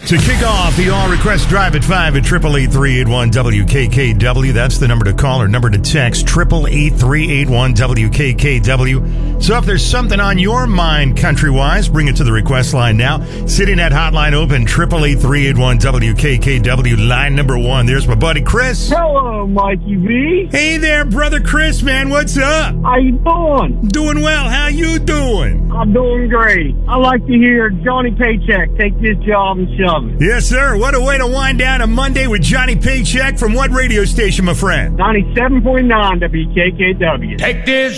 To kick off the All Request Drive at 5 at 888-381-WKKW. That's the number to call or number to text, 888-381-WKKW. So if there's something on your mind country-wise, bring it to the request line now. Sitting that hotline open, 888-381-WKKW. Line number 1. There's my buddy Chris. Hello, Mikey V. Hey there, brother Chris, man. What's up? How you doing? Doing well. How you doing? I'm doing great. I like to hear Johnny Paycheck take this job and shove it. Yes, sir. What a way to wind down a Monday with Johnny Paycheck from what radio station, my friend? 97.9 WKKW. Take this